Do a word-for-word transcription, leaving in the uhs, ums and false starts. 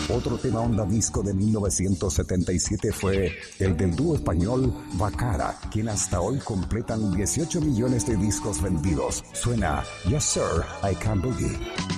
Otro tema onda disco de mil novecientos setenta y siete fue el del dúo español Bacara, quien hasta hoy completan dieciocho millones de discos vendidos. Suena Yes Sir, I Can Boogie.